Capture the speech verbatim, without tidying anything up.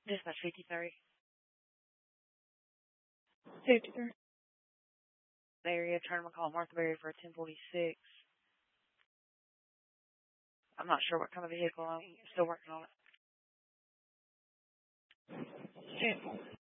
Dispatch fifty-three. fifty-three. Area, turn them a call Martha Berry for a ten forty-six. I'm not sure what kind of vehicle. I'm still working on it. ten.